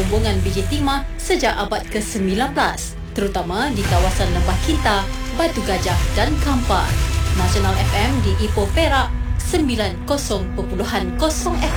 pembuangan biji timah sejak abad ke-19, terutama di kawasan Lembah Kinta, Batu Gajah dan Kampar. Nasional FM di Ipoh Perak 90.0 FM.